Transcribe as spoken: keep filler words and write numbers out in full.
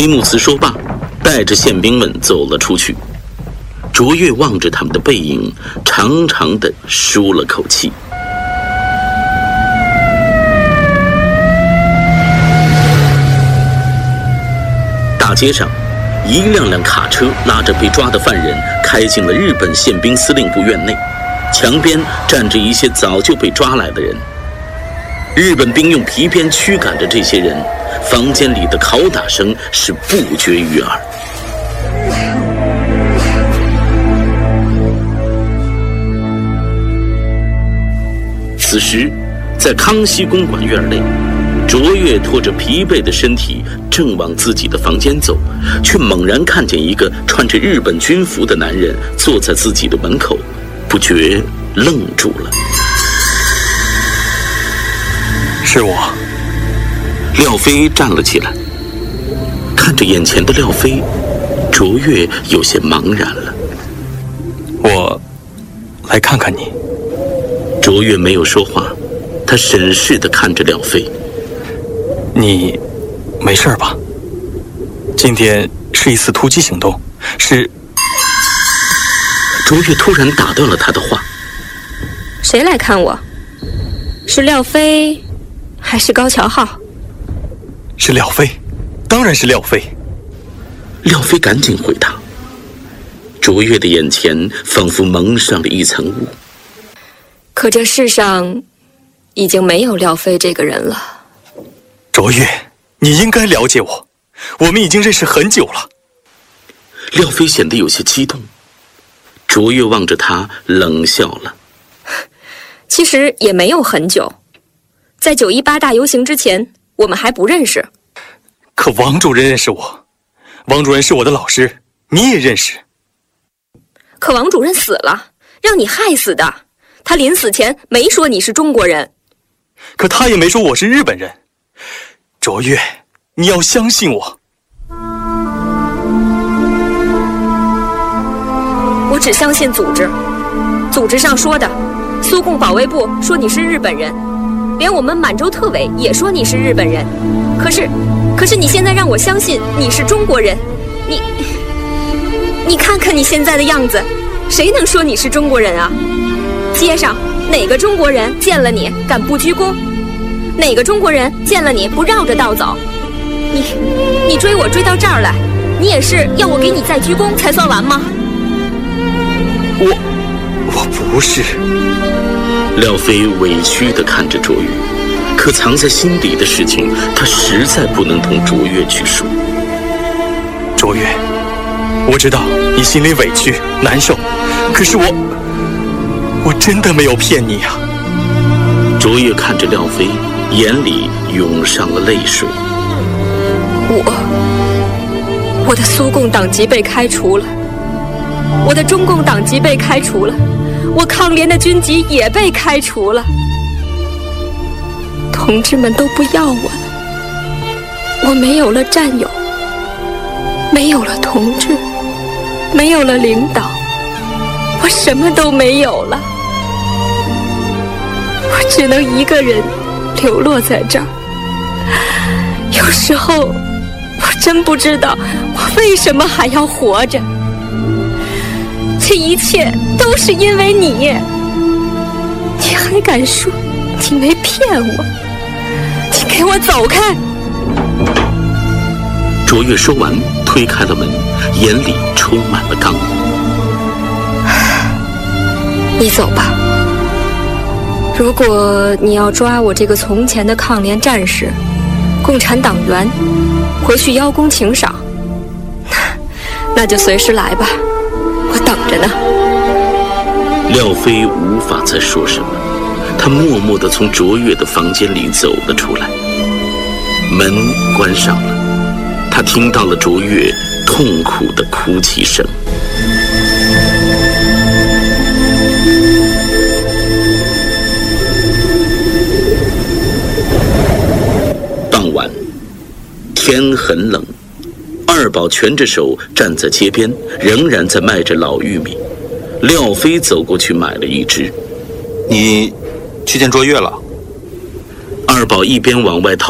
黑木慈说罢，带着宪兵们走了出去。卓越望着他们的背影，长长的舒了口气。大街上，一辆辆卡车拉着被抓的犯人开进了日本宪兵司令部院内，墙边站着一些早就被抓来的人。日本兵用皮鞭驱赶着这些人，房间里的拷打声是不绝于耳。此时，在康熙公馆院内，卓越拖着疲惫的身体正往自己的房间走，却猛然看见一个穿着日本军服的男人坐在自己的门口，不觉愣住了。 是我。 廖飞站了起来，看着眼前的廖飞，卓越有些茫然了。 我来看看你。 卓越没有说话，他审视地看着廖飞。 你没事吧？今天是一次突击行动，是…… 卓越突然打断了他的话。 谁来看我？是廖飞，还是高桥浩？ 是廖飞，当然是廖飞。 廖飞赶紧回答。卓越的眼前仿佛蒙上了一层雾。 可这世上已经没有廖飞这个人了。 卓越，你应该了解我，我们已经认识很久了。 廖飞显得有些激动。卓越望着他冷笑了。 其实也没有很久，在九一八大游行之前，我们还不认识。 可王主任认识我，王主任是我的老师，你也认识。 可王主任死了，让你害死的。他临死前没说你是中国人。 可他也没说我是日本人。卓越，你要相信我。 我只相信组织，组织上说的，苏共保卫部说你是日本人，连我们满洲特委也说你是日本人。可是，可是你现在让我相信你是中国人，你，你看看你现在的样子，谁能说你是中国人啊？街上哪个中国人见了你敢不鞠躬？哪个中国人见了你不绕着道走？你你追我追到这儿来，你也是要我给你再鞠躬才算完吗？ 我我不是。 廖飞委屈地看着卓越，可藏在心底的事情他实在不能同卓越去说。 卓越，我知道你心里委屈难受，可是我我真的没有骗你啊。 卓越看着廖飞，眼里涌上了泪水。 我我的苏共党籍被开除了，我的中共党籍被开除了，我抗联的军籍也被开除了。同志们都不要我了，我没有了战友，没有了同志，没有了领导，我什么都没有了。我只能一个人流落在这儿。有时候我真不知道我为什么还要活着。这一切都是因为你，你还敢说你没骗我？你给我走开！ 卓越说完，推开了门，眼里充满了刚毅。 你走吧。如果你要抓我这个从前的抗联战士、共产党员，回去邀功请赏，那就随时来吧，我等着呢。 廖飞无法再说什么，他默默地从卓越的房间里走了出来，门关上了，他听到了卓越痛苦的哭泣声。傍晚，天很冷，二宝蜷着手站在街边，仍然在卖着老玉米。廖飞走过去买了一只。 你去见卓越了？ 二宝一边往外掏